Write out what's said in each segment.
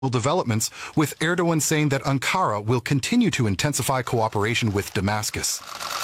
developments, with Erdogan saying that Ankara will continue to intensify cooperation with Damascus.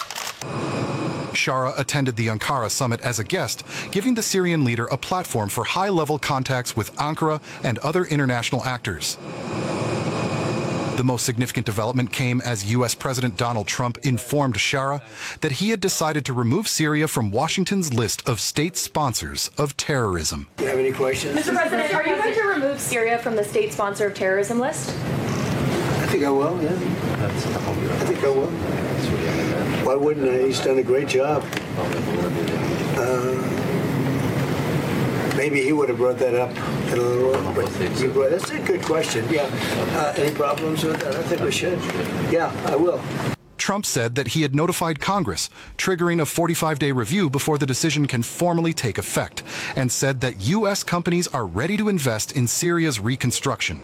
Shara attended the Ankara summit as a guest, giving the Syrian leader a platform for high-level contacts with Ankara and other international actors. The most significant development came as U.S. President Donald Trump informed Shara that he had decided to remove Syria from Washington's list of state sponsors of terrorism. Do you have any questions? Mr. President, are you going to remove Syria from the state sponsor of terrorism list? I think I will, yeah. I think I will. Why wouldn't I? He's done a great job. Maybe he would have brought that up in a little while. That's a good question, yeah. Any problems with that? I think we should. Yeah, I will. Trump said that he had notified Congress, triggering a 45-day review before the decision can formally take effect, and said that U.S. companies are ready to invest in Syria's reconstruction.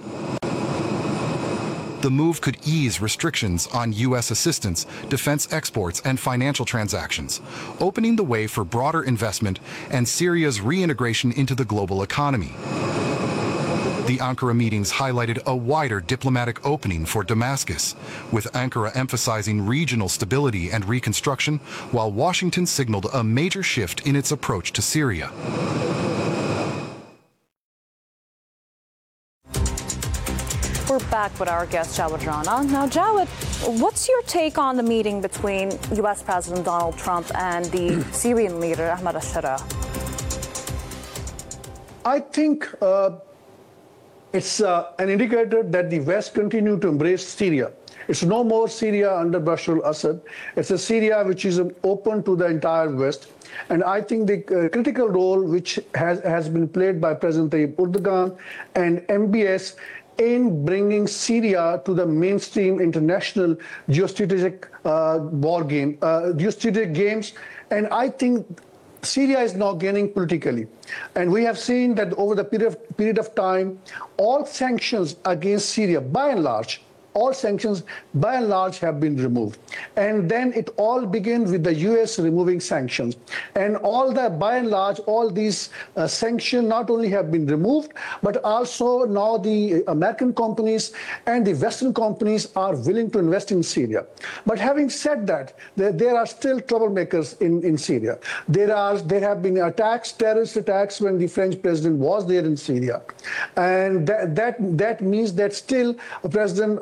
The move could ease restrictions on U.S. assistance, defense exports, and financial transactions, opening the way for broader investment and Syria's reintegration into the global economy. The Ankara meetings highlighted a wider diplomatic opening for Damascus, with Ankara emphasizing regional stability and reconstruction, while Washington signaled a major shift in its approach to Syria. We're back with our guest, Jawed Rana. Now, Jawed, what's your take on the meeting between U.S. President Donald Trump and the Syrian leader, Ahmed al-Shara? I think it's an indicator that the West continue to embrace Syria. It's no more Syria under Bashar al-Assad. It's a Syria which is open to the entire West. And I think the critical role which has been played by President Tayyip Erdogan and MBS in bringing Syria to the mainstream international geostrategic geostrategic games. And I think Syria is now gaining politically. And we have seen that over the period of time, all sanctions against Syria, by and large, all sanctions, by and large, have been removed. And then it all began with the U.S. removing sanctions. And by and large, all these sanctions not only have been removed, but also now the American companies and the Western companies are willing to invest in Syria. But having said that, there are still troublemakers in Syria. There have been attacks, terrorist attacks, when the French president was there in Syria. And that means that still President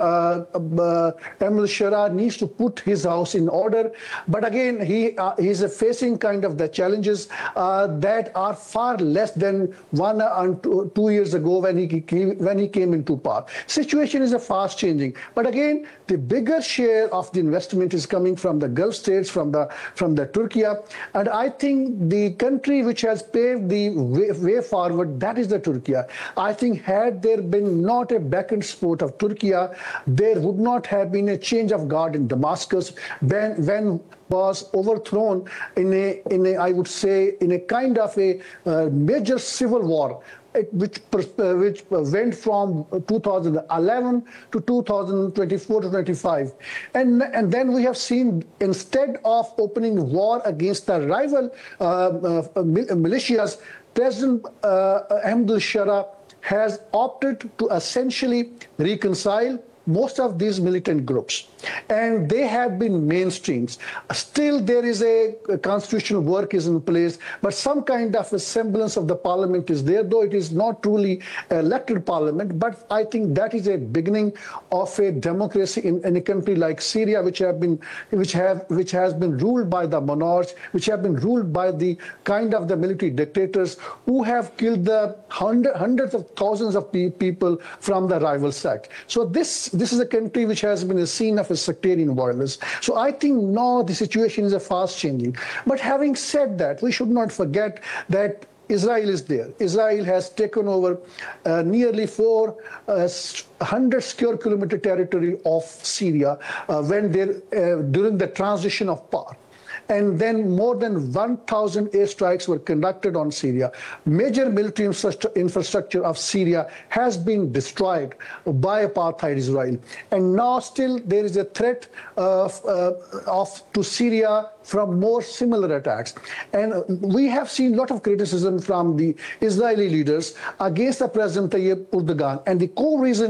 Ahmed al-Shara needs to put his house in order. But again, he's facing kind of the challenges that are far less than 1 and 2 years ago when he came into power. Situation is fast changing. But again, the bigger share of the investment is coming from the Gulf states, from the Turkey. And I think the country which has paved the way forward, that is the Turkey. I think had there been not a back and support of Turkey, there would not have been a change of guard in Damascus when was overthrown in a I would say in a kind of a major civil war, which went from 2011 to 2024 to 25. And then we have seen, instead of opening war against the rival militias, President Ahmed al-Shara has opted to essentially reconcile most of these militant groups, and they have been mainstreams. Still, there is a constitutional work is in place, but some kind of a semblance of the parliament is there, though it is not truly elected parliament. But I think that is a beginning of a democracy in a country like Syria, which has been ruled by the monarchs, which have been ruled by the kind of the military dictators who have killed the hundreds of thousands of people from the rival sect. So this is a country which has been a scene of a sectarian violence. So I think now the situation is fast changing. But having said that, we should not forget that Israel is there. Israel has taken over nearly 400 square kilometer territory of Syria during the transition of power. and then more than 1,000 airstrikes were conducted on Syria. Major military infrastructure of Syria has been destroyed by apartheid Israel. And now still there is a threat to Syria from more similar attacks. And we have seen a lot of criticism from the Israeli leaders against the President Tayyip Erdogan. And the core reason